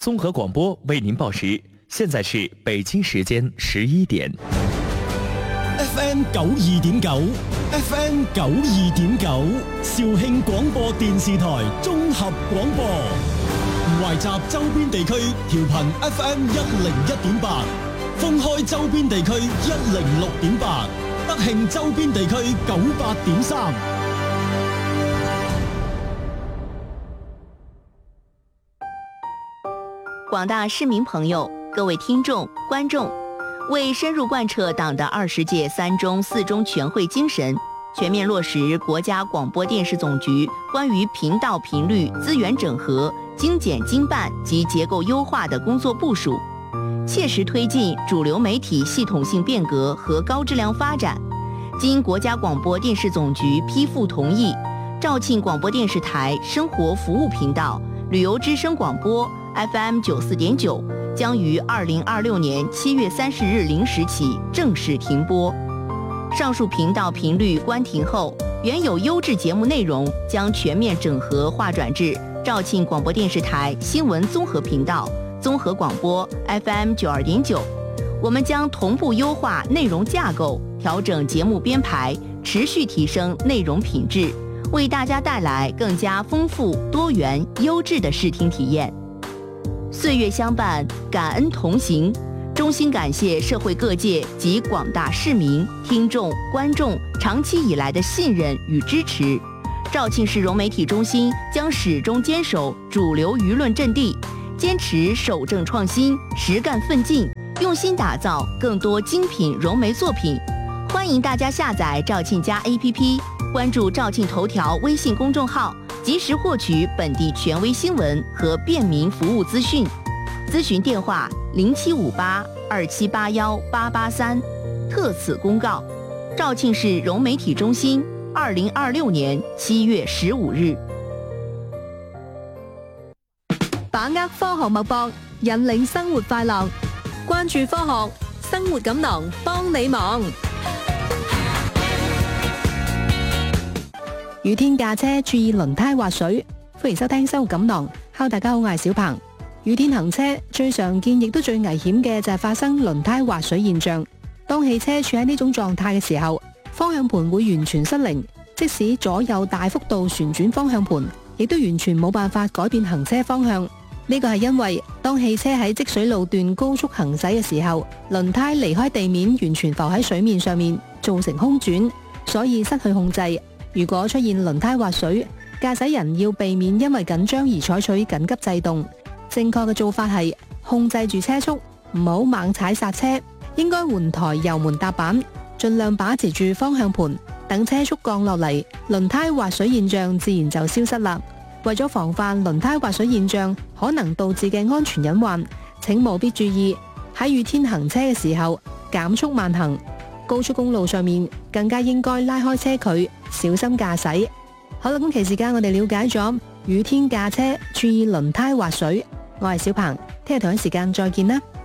综合广播为您报时，现在是北京时间11点。 FM 92.9 FM 92.9肇慶廣播電視台綜合廣播，懷集周邊地區調頻 FM 101.8，封開周邊地區106.8，德慶周邊地區98.3。 廣大市民朋友，各位聽眾、觀眾，為深入貫徹黨的20屆3中4中全會精神，全面落實國家廣播電視總局關於頻道頻率資源整合、精簡精辦及結構優化的工作部署，切實推進主流媒體系統性變革和高質量發展。經國家廣播電視總局批復同意，肇慶廣播電視台生活服務頻道、旅遊之聲廣播 FM 94.9將於2026年7月30日0時起正式停播。上述頻道頻率關停後，原有優質節目內容將全面整合劃轉至肇慶廣播電視台新聞綜合頻道、綜合廣播 FM 92.9。我們將同步優化內容架構，調整節目編排，持續提升內容品質，為大家帶來更加豐富、多元、優質的視聽體驗。歲月相伴，感恩同行。衷心感謝社會各界及廣大市民、聽眾、觀眾長期以來的信任與支持。肇慶市融媒體中心將始終堅守主流輿論陣地，堅持守正創新、實幹奮進，用心打造更多精品融媒作品。歡迎大家下載肇慶家 APP， 關注肇慶頭條微信公眾號，及時獲取本地權威新聞和便民服務資訊。諮詢電話075827818883。特此公告。肇慶市融媒體中心，2026年7月15日。 把握科學脈搏，引領生活快樂。關注科學，生活錦囊幫你忙。雨天駕車注意輪胎滑水。歡迎收聽生活錦囊。Hello，大家好，我係小鵬。雨天行車最常見亦都最危險嘅就係發生輪胎滑水現象。當汽車處喺呢種狀態嘅時候，方向盤會完全失靈，即使左右大幅度旋轉方向盤，亦都完全冇辦法改變行車方向。呢個係因為當汽車喺積水路段高速行駛嘅時候，輪胎離開地面完全浮喺水面上面，造成空轉，所以失去控制。如果出現輪胎滑水，駕駛人要避免因為緊張而採取緊急制動。正確嘅做法係控制住車速，唔好猛踩剎車，應該換台油門踏板，盡量把持住方向盤，等車速降落嚟，輪胎滑水現象自然就消失啦。為咗防範輪胎滑水現象可能導致嘅安全隱患，請務必注意喺雨天行車嘅時候減速慢行，高速公路上面更加應該拉開車距，小心駕駛。好啦，咁期時間我哋了解咗雨天駕車注意輪胎滑水。我係小鵬，聽日同一時間再見啦。